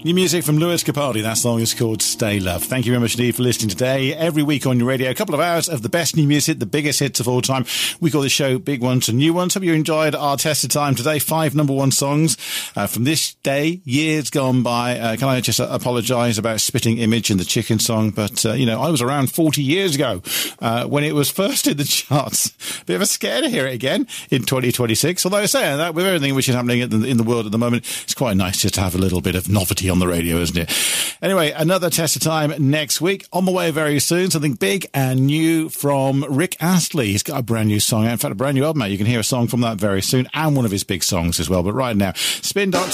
New music from Lewis Capaldi. That song is called Stay Love. Thank you very much indeed for listening today. Every week on your radio, a couple of hours of the best new music, the biggest hits of all time. We call this show Big Ones and New Ones. Hope you enjoyed our test of time today. 5 number one songs from this day, years gone by. Can I just apologise about Spitting Image in the Chicken song? But, I was around 40 years ago when it was first in the charts. Bit of a scare to hear it again in 2026. Although saying that, with everything which is happening in the world at the moment, it's quite nice just to have a little bit of novelty on the radio, isn't it? Anyway, another test of time next week. On the way very soon, something big and new from Rick Astley. He's got a brand new song out. In fact, a brand new album out. You can hear a song from that very soon and one of his big songs as well. But right now, Spin Doctor.